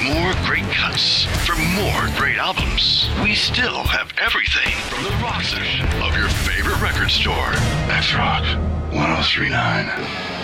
more great cuts, for more great albums, we still have everything from the rock section of your favorite record store. X Rock 1039.